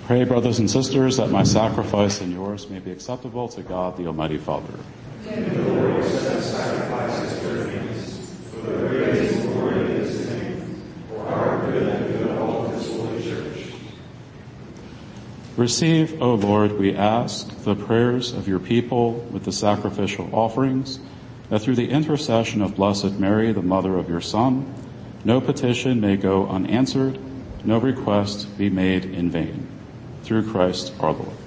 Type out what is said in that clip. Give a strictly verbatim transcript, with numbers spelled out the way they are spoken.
Pray, brothers and sisters, that my sacrifice and yours may be acceptable to God, the Almighty Father. And the Lord accept sacrifices for hands, for the praise and glory of his name, for our good and the good of all his holy church. Receive, O Lord, we ask, the prayers of your people with the sacrificial offerings, that through the intercession of Blessed Mary, the mother of your Son, no petition may go unanswered, no request be made in vain. Through Christ our Lord.